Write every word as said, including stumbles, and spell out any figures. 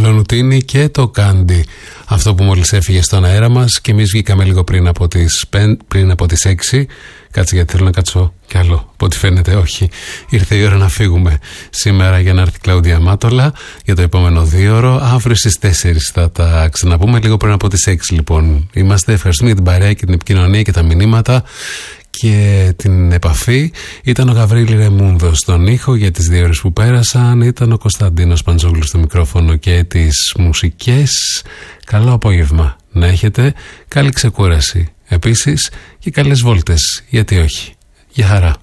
Αλονουτίνη και το Κάντι. Αυτό που μόλις έφυγε στον αέρα μας και εμείς βγήκαμε λίγο πριν από τις, πριν από τις έξι. Κάτσε γιατί θέλω να κάτσω κι άλλο. Από ό,τι φαίνεται όχι. Ήρθε η ώρα να φύγουμε σήμερα για να έρθει η Κλαούντια Μάτολα για το επόμενο δύο ώρο. Αύριο στις τέσσερις θα τα ξαναπούμε λίγο πριν από τις έξι λοιπόν. Είμαστε, ευχαριστούμε για την παρέα και την επικοινωνία και τα μηνύματα και την επαφή. Ήταν ο Γαβρίλη Ρεμούνδος στον ήχο για τις δύο ώρες που πέρασαν. Ήταν ο Κωνσταντίνος Παντζόγλου στο μικρόφωνο και τις μουσικές. Καλό απόγευμα να έχετε, καλή ξεκούραση επίσης και καλές βόλτες, γιατί όχι. Γεια χαρά.